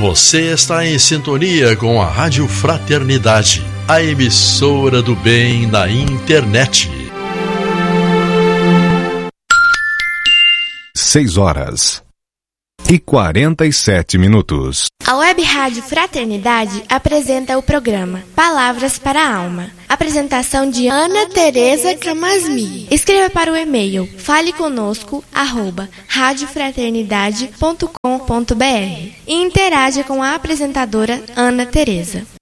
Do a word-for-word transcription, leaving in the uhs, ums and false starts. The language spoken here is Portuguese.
Você está em sintonia com a Rádio Fraternidade, a emissora do bem na internet. Seis horas e quarenta e sete minutos. A Web Rádio Fraternidade apresenta o programa Palavras para a Alma. Apresentação de Ana Tereza Camasmi. Escreva para o e-mail faleconosco arroba radiofraternidade ponto com ponto br e interaja com a apresentadora Ana Tereza.